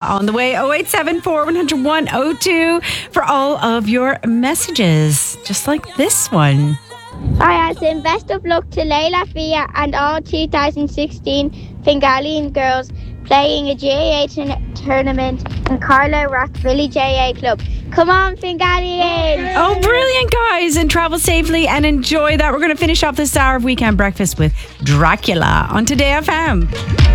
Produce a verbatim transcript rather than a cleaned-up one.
on the way. oh eight seven four, one oh one, oh two for all of your messages, just like this one. Hi, Alison. Best of luck to Leila, Fia, and all two thousand sixteen Fingalian girls playing a J A t- tournament in Carlo Rockville J A Club. Come on, Fingalians! Oh, brilliant, guys. And travel safely and enjoy that. We're going to finish off this hour of Weekend Breakfast with Dracula on Today F M.